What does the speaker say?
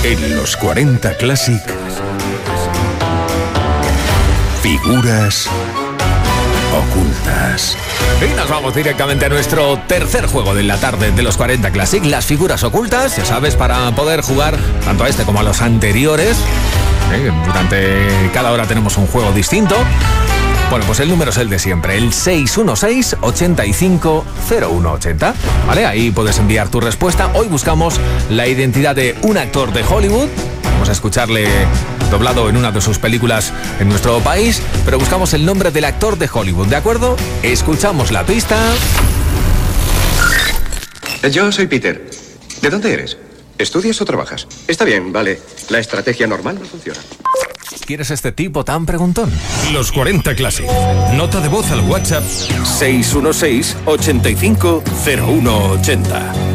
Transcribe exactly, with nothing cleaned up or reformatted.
En los cuarenta Classic, figuras ocultas. Y nos vamos directamente a nuestro tercer juego de la tarde de los cuarenta Classic, las figuras ocultas, ya sabes, para poder jugar tanto a este como a los anteriores. ¿Eh? Durante cada hora tenemos un juego distinto. Bueno, pues el número es el de siempre, el seis uno seis, ocho cinco, cero uno ocho cero, ¿vale? Ahí puedes enviar tu respuesta. Hoy buscamos la identidad de un actor de Hollywood. Vamos a escucharle doblado en una de sus películas en nuestro país, pero buscamos el nombre del actor de Hollywood, ¿de acuerdo? Escuchamos la pista. Yo soy Peter. ¿De dónde eres? ¿Estudias o trabajas? Está bien, vale. La estrategia normal no funciona. ¿Quieres este tipo tan preguntón? Los cuarenta Classic. Nota de voz al WhatsApp seis uno seis, ocho cinco, cero uno ocho cero.